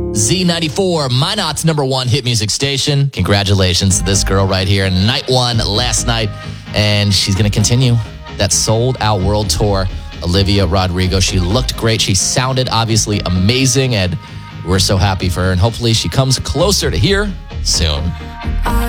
Z94, Minot's #1 hit music station. Congratulations to this girl right here. Night one last night, and she's going to continue that sold-out world tour. Olivia Rodrigo, she looked great. She sounded obviously amazing, and we're so happy for her. And hopefully she comes closer to here soon.